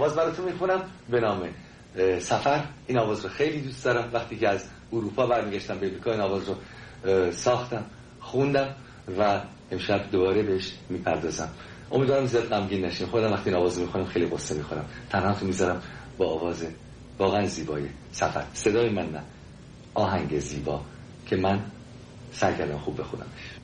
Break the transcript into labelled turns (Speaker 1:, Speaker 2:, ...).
Speaker 1: آواز براتون میخونم به نام سفر. این آواز رو خیلی دوست دارم. وقتی که از اروپا برمیگشتم به امریکا این آواز رو ساختم، خوندم و امشب دوباره بهش میپردازم. امیدوارم زیاد غمگین نشین. خودم وقتی این آواز رو میخونم خیلی قصه میخورم. تنهاتون میذارم با آواز واقعا زیبای سفر. صدای من نه، آهنگ زیبا که من سعی کردم خوب بخونمش.